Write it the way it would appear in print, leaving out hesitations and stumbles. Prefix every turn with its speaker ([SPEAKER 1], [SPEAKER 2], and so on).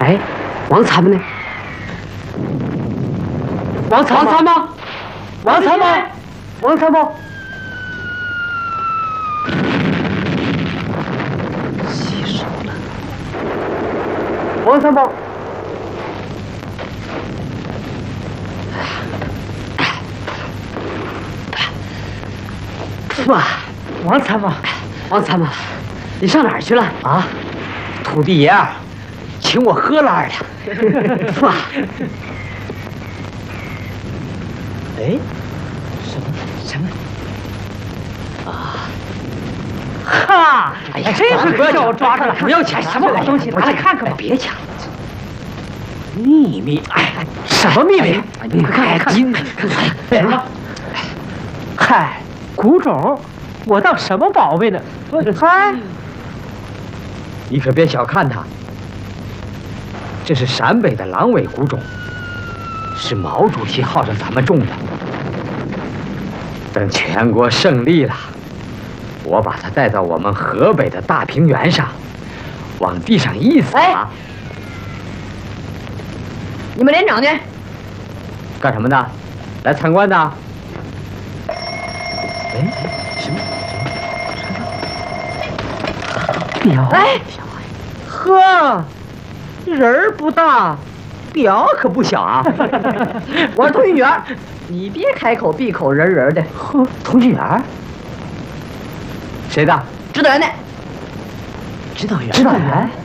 [SPEAKER 1] 哎，王参谋呢？王参谋，王参谋，王参谋。洗手了。王参谋。哇，王参谋，王参谋，你上哪儿去了啊？
[SPEAKER 2] 土地爷啊，请我喝来了。
[SPEAKER 1] 哇，
[SPEAKER 2] 哎，什么？啊！
[SPEAKER 1] 哈！
[SPEAKER 2] 哎呀，
[SPEAKER 1] 真是叫我抓着了！
[SPEAKER 2] 不要抢，
[SPEAKER 1] 什么好东西？拿来看看吧！
[SPEAKER 2] 别抢！秘密！哎，
[SPEAKER 1] 什么秘密？
[SPEAKER 2] 你看看，
[SPEAKER 1] 什么？嗨，古种，我当什么宝贝呢？嗨，
[SPEAKER 2] 你可别小看它，这是陕北的狼尾古种，是毛主席号召咱们种的。等全国胜利了，我把它带到我们河北的大平原上，往地上一撒。
[SPEAKER 3] 哎，你们连长呢？
[SPEAKER 2] 干什么的？来参观的？哎，什么？
[SPEAKER 1] 表？
[SPEAKER 3] 哎，
[SPEAKER 2] 呵，人儿不大，表可不小啊！
[SPEAKER 3] 我是通讯员，你别开口闭口人人的。
[SPEAKER 2] 呵，通讯员？谁的？
[SPEAKER 3] 指导员的。
[SPEAKER 2] 指导员？
[SPEAKER 1] 指导员？